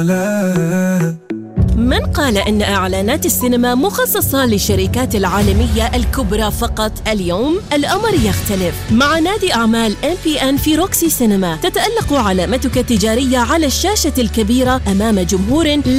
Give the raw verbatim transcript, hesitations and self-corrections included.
من قال إن إعلانات السينما مخصصة للشركات العالمية الكبرى فقط؟ اليوم الأمر يختلف. مع نادي أعمال إم بي إن في روكسي سينما تتألق علامتك التجارية على الشاشة الكبيرة أمام جمهور